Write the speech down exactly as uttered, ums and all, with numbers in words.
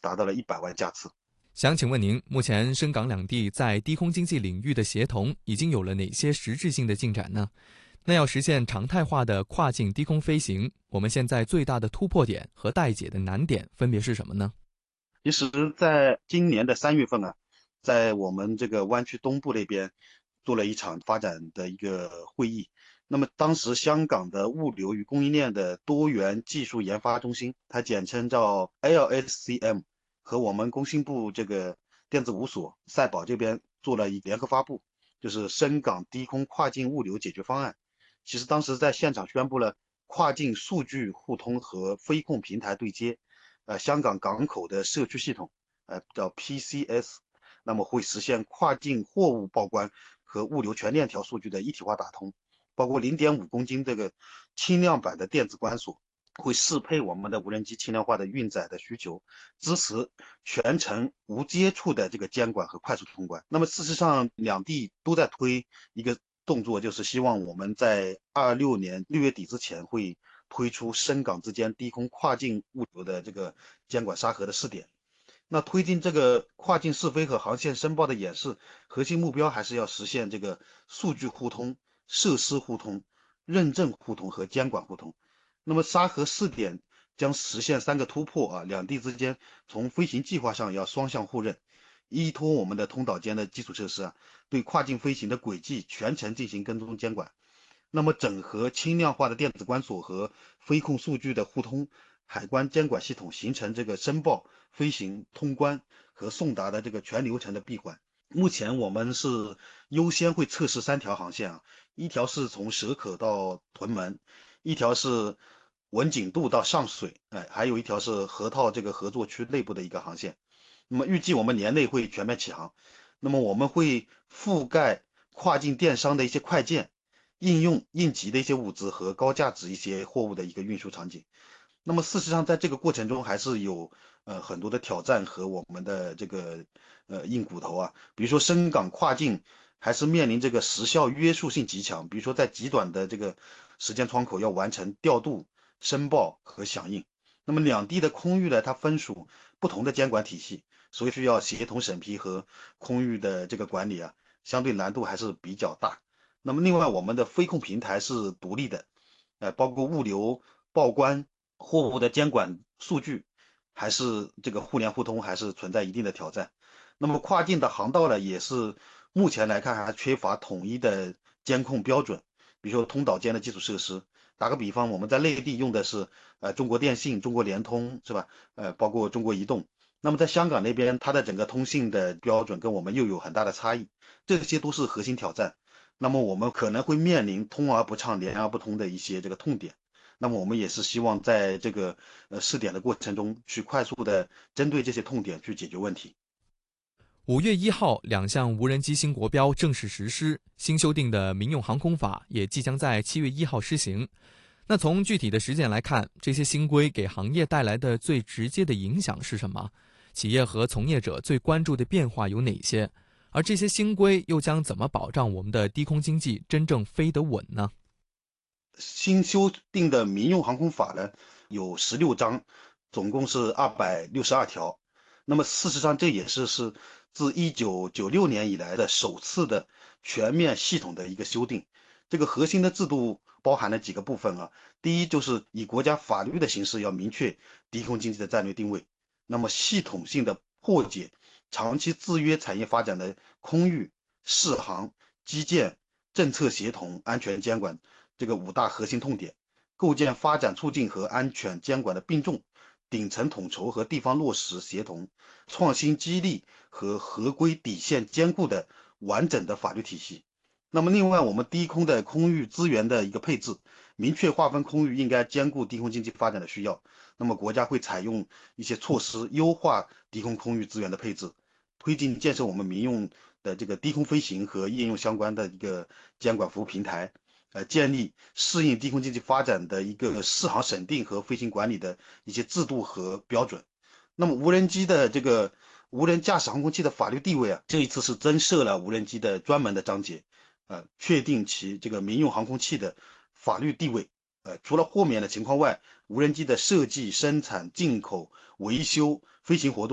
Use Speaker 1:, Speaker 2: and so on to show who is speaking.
Speaker 1: 达到了一百万架次。
Speaker 2: 想请问您，目前深港两地在低空经济领域的协同已经有了哪些实质性的进展呢？那要实现常态化的跨境低空飞行，我们现在最大的突破点和待解的难点分别是什么呢？
Speaker 1: 其实，在今年的三月份啊，在我们这个湾区东部那边做了一场发展的一个会议。那么当时香港的物流与供应链的多元技术研发中心，它简称叫 L S C M，和我们工信部这个电子五所赛宝这边做了一联合发布，就是深港低空跨境物流解决方案。其实当时在现场宣布了跨境数据互通和飞控平台对接。呃，香港港口的社区系统，呃，叫 P C S，那么会实现跨境货物报关和物流全链条数据的一体化打通，包括零点五公斤这个轻量版的电子关锁，会适配我们的无人机轻量化的运载的需求，支持全程无接触的这个监管和快速通关。那么事实上，两地都在推一个动作，就是希望我们在二六年六月底之前会推出深港之间低空跨境物流的这个监管沙盒的试点。那推进这个跨境试飞和航线申报的演示，核心目标还是要实现这个数据互通、设施互通、认证互通和监管互通。那么沙盒试点将实现三个突破啊，两地之间从飞行计划上要双向互认，依托我们的通岛间的基础设施啊，对跨境飞行的轨迹全程进行跟踪监管。那么整合轻量化的电子关锁和飞控数据的互通，海关监管系统形成这个申报、飞行、通关和送达的这个全流程的闭环。目前我们是优先会测试三条航线啊，一条是从蛇口到屯门，一条是文锦渡到上水，哎，还有一条是河套这个合作区内部的一个航线。那么预计我们年内会全面起航。那么我们会覆盖跨境电商的一些快件、应用应急的一些物资和高价值一些货物的一个运输场景。那么事实上，在这个过程中还是有呃很多的挑战和我们的这个呃硬骨头啊，比如说深港跨境还是面临这个时效约束性极强，比如说在极短的这个时间窗口要完成调度、申报和响应。那么两地的空域呢，它分属不同的监管体系，所以需要协同审批和空域的这个管理啊，相对难度还是比较大。那么另外，我们的飞控平台是独立的，呃，包括物流、报关、货物的监管数据，还是这个互联互通，还是存在一定的挑战。那么跨境的航道呢，也是目前来看还缺乏统一的监控标准，比如说通岛间的基础设施。打个比方，我们在内地用的是呃中国电信、中国联通，是吧？呃，包括中国移动。那么在香港那边，它的整个通信的标准跟我们又有很大的差异，这些都是核心挑战。那么我们可能会面临通而不畅、联而不通的一些这个痛点。那么我们也是希望在这个呃试点的过程中，去快速的针对这些痛点去解决问题。
Speaker 2: 五月一号，两项无人机新国标正式实施，新修订的民用航空法也即将在七月一号施行。那从具体的实践来看，这些新规给行业带来的最直接的影响是什么？企业和从业者最关注的变化有哪些？而这些新规又将怎么保障我们的低空经济真正飞得稳呢？
Speaker 1: 新修订的民用航空法呢，有十六章，总共是二百六十二条。那么事实上，这也是是自一九九六年以来的首次的全面系统的一个修订。这个核心的制度包含了几个部分啊。第一，就是以国家法律的形式要明确低空经济的战略定位，那么系统性的破解长期制约产业发展的空域、适航、基建、政策协同、安全监管这个五大核心痛点，构建发展促进和安全监管的并重、顶层统筹和地方落实协同、创新激励和合规底线兼顾的完整的法律体系。那么另外，我们低空的空域资源的一个配置，明确划分空域应该兼顾低空经济发展的需要。那么国家会采用一些措施，优化低空空域资源的配置，推进建设我们民用的这个低空飞行和应用相关的一个监管服务平台，呃，建立适应低空经济发展的一个适航审定和飞行管理的一些制度和标准。那么无人机的这个无人驾驶航空器的法律地位啊，这一次是增设了无人机的专门的章节，呃，确定其这个民用航空器的法律地位。呃，除了豁免的情况外，无人机的设计、生产、进口、维修、飞行活动。